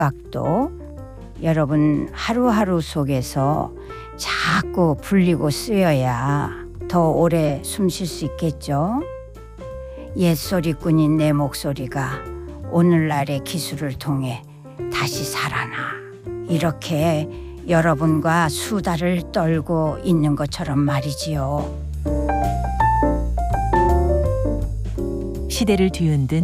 압박도 여러분 하루하루 속에서 자꾸 불리고 쓰여야 더 오래 숨 쉴 수 있겠죠. 옛 소리꾼인 내 목소리가 오늘날의 기술을 통해 다시 살아나 이렇게 여러분과 수다를 떨고 있는 것처럼 말이지요. 시대를 뒤흔든